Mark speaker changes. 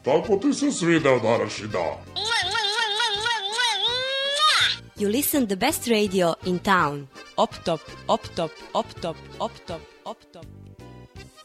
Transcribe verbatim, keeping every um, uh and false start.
Speaker 1: Kako ti se svidao današnji dan?
Speaker 2: You listen the best radio in town.
Speaker 3: Op top, op top, op top, op top, op top.